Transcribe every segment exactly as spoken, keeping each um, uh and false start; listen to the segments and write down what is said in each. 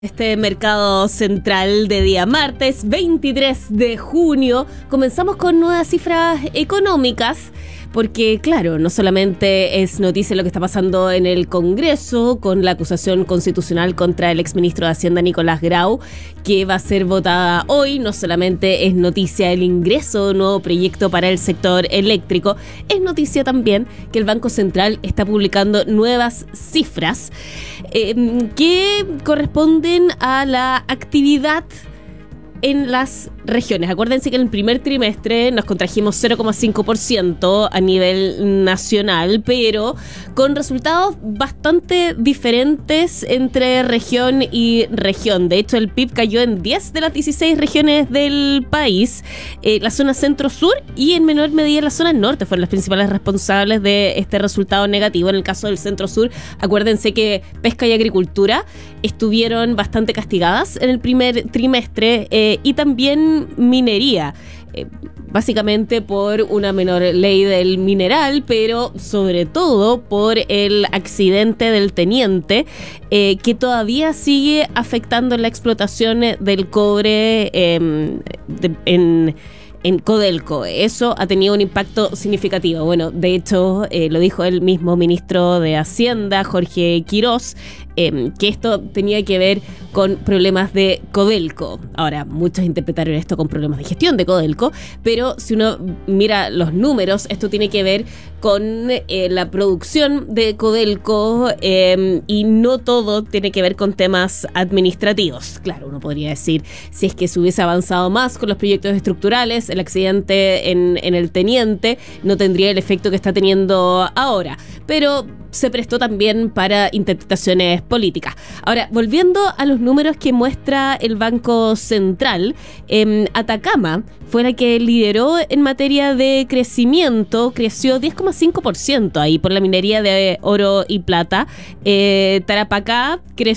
Este mercado central de día martes veintitrés de junio. Comenzamos con nuevas cifras económicas porque, claro, no solamente es noticia lo que está pasando en el Congreso con la acusación constitucional contra el exministro de Hacienda Nicolás Grau, que va a ser votada hoy. No solamente es noticia el ingreso de un nuevo proyecto para el sector eléctrico, es noticia también que el Banco Central está publicando nuevas cifras eh, que corresponden a la actividad en las regiones. Acuérdense que en el primer trimestre nos contrajimos cero coma cinco por ciento a nivel nacional, pero con resultados bastante diferentes entre región y región. De hecho, el P I B cayó en diez de las dieciséis regiones del país. Eh, la zona centro-sur y en menor medida la zona norte fueron las principales responsables de este resultado negativo. En el caso del centro-sur, acuérdense que pesca y agricultura estuvieron bastante castigadas en el primer trimestre, eh, y también minería, eh, básicamente por una menor ley del mineral, pero sobre todo por el accidente del teniente, eh, que todavía sigue afectando la explotación del cobre eh, de, en... en Codelco. Eso ha tenido un impacto significativo. Bueno, de hecho, eh, lo dijo el mismo ministro de Hacienda, Jorge Quirós, eh, que esto tenía que ver con problemas de Codelco. Ahora, muchos interpretaron esto con problemas de gestión de Codelco, pero si uno mira los números, esto tiene que ver con eh, la producción de Codelco, eh, y no todo tiene que ver con temas administrativos. Claro, uno podría decir, si es que se hubiese avanzado más con los proyectos estructurales, el accidente en, en el teniente no tendría el efecto que está teniendo ahora, pero se prestó también para interpretaciones políticas. Ahora, volviendo a los números que muestra el Banco Central, eh, Atacama fue la que lideró en materia de crecimiento, creció diez coma cinco por ciento ahí por la minería de oro y plata. Eh, Tarapacá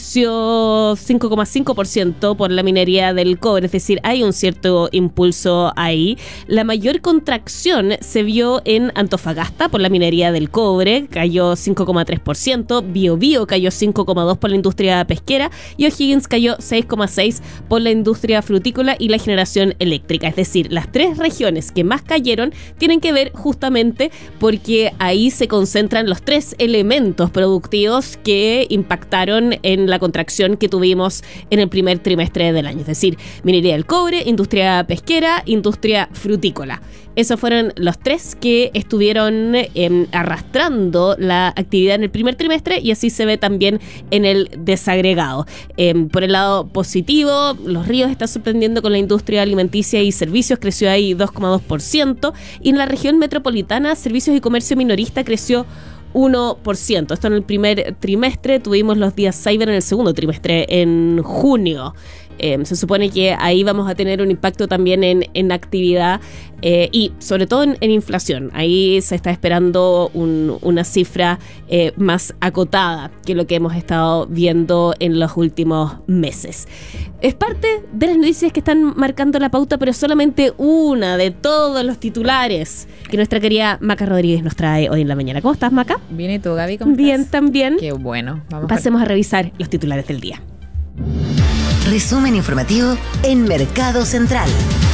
creció cinco coma cinco por ciento por la minería del cobre, es decir, hay un cierto impulso ahí. La mayor contracción se vio en Antofagasta por la minería del cobre, cayó cinco coma tres por ciento, Biobío cayó cinco coma dos por ciento por la industria pesquera y O'Higgins cayó seis coma seis por ciento por la industria frutícola y la generación eléctrica. Es decir, las tres regiones que más cayeron tienen que ver justamente porque ahí se concentran los tres elementos productivos que impactaron en la contracción que tuvimos en el primer trimestre del año. Es decir, minería del cobre, industria pesquera, industria frutícola. Esos fueron los tres que estuvieron eh, arrastrando la actividad en el primer trimestre y así se ve también en el desagregado. Eh, por el lado positivo, Los Ríos está sorprendiendo con la industria alimenticia y servicios, creció ahí dos coma dos por ciento, y en la región metropolitana, servicios y comercio minorista creció uno por ciento. Esto en el primer trimestre. Tuvimos los días cyber en el segundo trimestre, en junio. Eh, se supone que ahí vamos a tener un impacto también en, en actividad eh, y sobre todo en, en inflación. Ahí se está esperando un, una cifra eh, más acotada que lo que hemos estado viendo en los últimos meses. Es parte de las noticias que están marcando la pauta, pero solamente una de todos los titulares que nuestra querida Maca Rodríguez nos trae hoy en la mañana. ¿Cómo estás, Maca? Bien, ¿y tú, Gaby? ¿Cómo Bien, estás? también. Qué bueno. Vamos Pasemos a revisar los titulares del día. Resumen informativo en Mercado Central.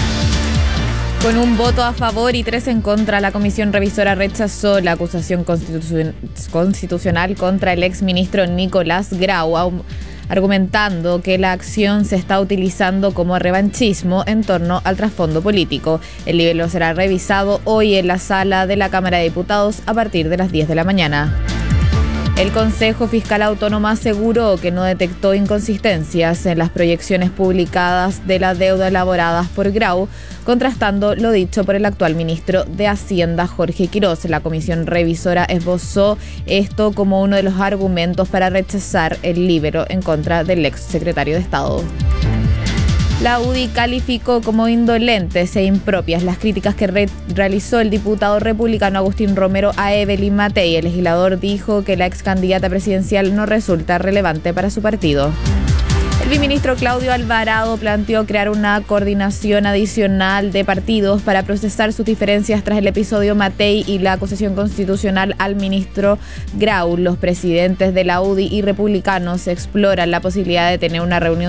Con un voto a favor y tres en contra, la Comisión Revisora rechazó la acusación constitucion- constitucional contra el exministro Nicolás Grau, argumentando que la acción se está utilizando como revanchismo en torno al trasfondo político. El libelo será revisado hoy en la sala de la Cámara de Diputados a partir de las diez de la mañana. El Consejo Fiscal Autónomo aseguró que no detectó inconsistencias en las proyecciones publicadas de la deuda elaboradas por Grau, contrastando lo dicho por el actual ministro de Hacienda, Jorge Quirós. La comisión revisora esbozó esto como uno de los argumentos para rechazar el libelo en contra del ex secretario de Estado. La U D I calificó como indolentes e impropias las críticas que re- realizó el diputado republicano Agustín Romero a Evelyn Matei. El legislador dijo que la ex candidata presidencial no resulta relevante para su partido. El El ministro Claudio Alvarado planteó crear una coordinación adicional de partidos para procesar sus diferencias tras el episodio Matei y la acusación constitucional al ministro Grau. Los presidentes de la U D I y republicanos exploran la posibilidad de tener una reunión